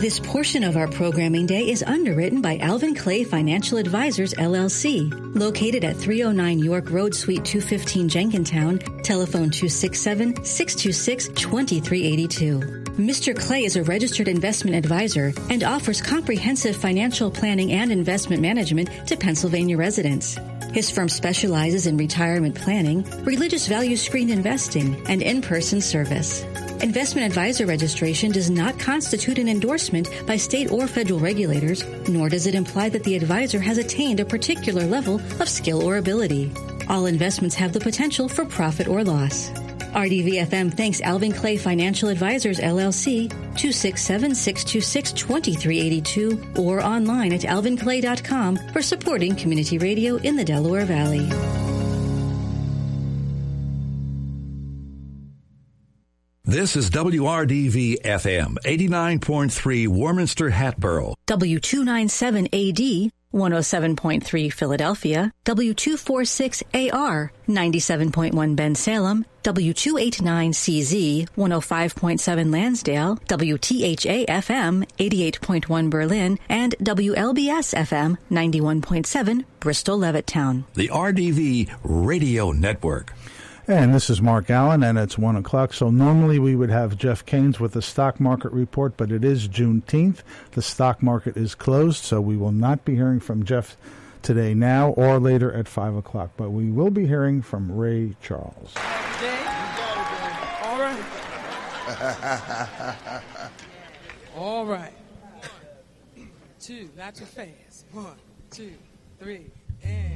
This portion of our programming day is underwritten by Alvin Clay Financial Advisors, LLC, located at 309 York Road, Suite 215, Jenkintown, telephone 267-626-2382. Mr. Clay is a registered investment advisor and offers comprehensive financial planning and investment management to Pennsylvania residents. His firm specializes in retirement planning, religious value screened investing, and in-person service. Investment advisor registration does not constitute an endorsement by state or federal regulators, nor does it imply that the advisor has attained a particular level of skill or ability. All investments have the potential for profit or loss. RDVFM thanks Alvin Clay Financial Advisors, LLC, 267-626-2382, or online at alvinclay.com for supporting community radio in the Delaware Valley. This is WRDV-FM, 89.3 Warminster, Hatboro. W297AD, 107.3 Philadelphia, W246AR, 97.1 Bensalem, W289CZ, 105.7 Lansdale, WTHA-FM, 88.1 Berlin, and WLBS-FM, 91.7 Bristol Levittown. The RDV Radio Network. And this is Mark Allen, and it's 1 o'clock. So normally we would have Jeff Keynes with the stock market report, but it is Juneteenth. The stock market is closed, so we will not be hearing from Jeff today now or later at 5 o'clock. But we will be hearing from Ray Charles. All right. All right. 2, not too fast. 1, 2, 3, and...